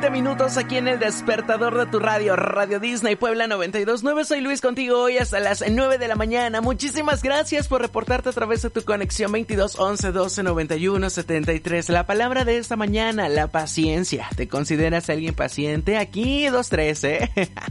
7 minutos aquí en el despertador de tu radio, Radio Disney Puebla 92.9. Soy Luis contigo hoy hasta las 9 de la mañana. Muchísimas gracias por reportarte a través de tu conexión 22 11 12 91 73. La palabra de esta mañana, la paciencia. ¿Te consideras alguien paciente? Aquí 2-3,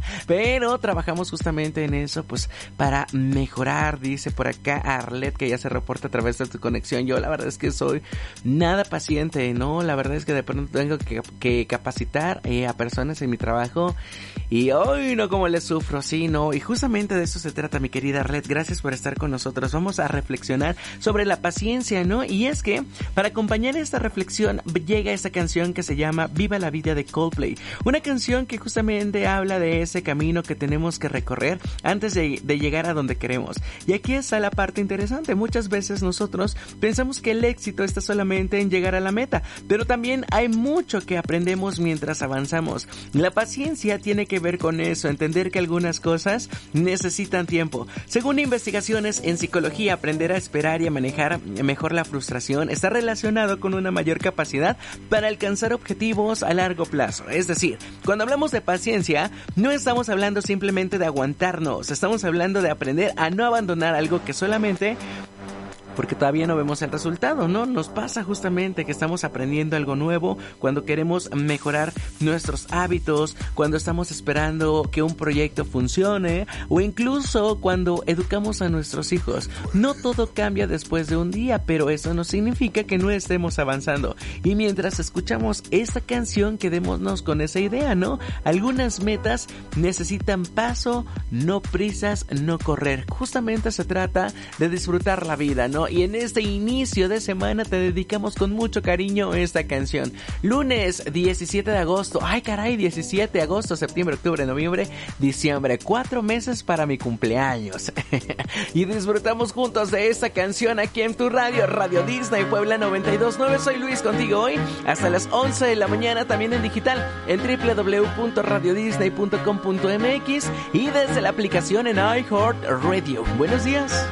Pero trabajamos justamente en eso, pues, para mejorar, dice por acá Arlet, que ya se reporta a través de tu conexión. Yo la verdad es que soy nada paciente, ¿no? La verdad es que de pronto tengo que capacitar a personas en mi trabajo y hoy no como les sufro, sí, no, y justamente de eso se trata, mi querida Arlet. Gracias por estar con nosotros. Vamos a reflexionar sobre la paciencia, ¿no? Y es que para acompañar esta reflexión llega esta canción que se llama Viva la Vida de Coldplay, una canción que justamente habla de ese camino que tenemos que recorrer antes de llegar a donde queremos. Y aquí está la parte interesante. Muchas veces nosotros pensamos que el éxito está solamente en llegar a la meta, pero también hay mucho que aprendemos mientras avanzamos. La paciencia tiene que ver con eso, entender que algunas cosas necesitan tiempo. Según investigaciones en psicología, aprender a esperar y a manejar mejor la frustración está relacionado con una mayor capacidad para alcanzar objetivos a largo plazo. Es decir, cuando hablamos de paciencia, no estamos hablando simplemente de aguantarnos, estamos hablando de aprender a no abandonar algo que solamente porque todavía no vemos el resultado, ¿no? Nos pasa justamente que estamos aprendiendo algo nuevo cuando queremos mejorar nuestros hábitos, cuando estamos esperando que un proyecto funcione o incluso cuando educamos a nuestros hijos. No todo cambia después de un día, pero eso no significa que no estemos avanzando. Y mientras escuchamos esta canción, quedémonos con esa idea, ¿no? Algunas metas necesitan paso, no prisas, no correr. Justamente se trata de disfrutar la vida, ¿no? Y en este inicio de semana te dedicamos con mucho cariño esta canción. Lunes 17 de agosto. Ay caray, 17 de agosto, septiembre, octubre, noviembre, diciembre. 4 meses para mi cumpleaños. Y disfrutamos juntos de esta canción aquí en tu radio, Radio Disney Puebla 92.9. Soy Luis contigo hoy hasta las 11 de la mañana, también en digital en www.radiodisney.com.mx y desde la aplicación en iHeartRadio. Buenos días.